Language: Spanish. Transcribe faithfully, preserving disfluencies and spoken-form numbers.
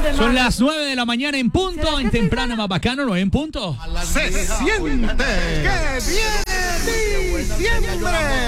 Son las nueve de la mañana en punto, en temprano más bacano, nueve en punto. Se siente que viene diciembre.